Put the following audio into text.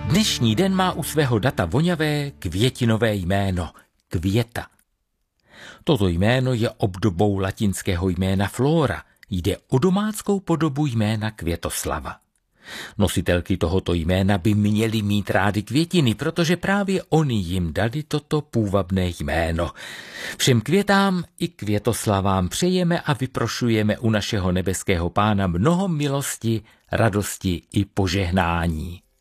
Dnešní den má u svého data voňavé květinové jméno Květa. Toto jméno je obdobou latinského jména Flora. Jde o domáckou podobu jména Květoslava. Nositelky tohoto jména by měly mít rády květiny, protože právě oni jim dali toto půvabné jméno. Všem květám i květoslavám přejeme a vyprošujeme u našeho nebeského Pána mnoho milosti, radosti i požehnání.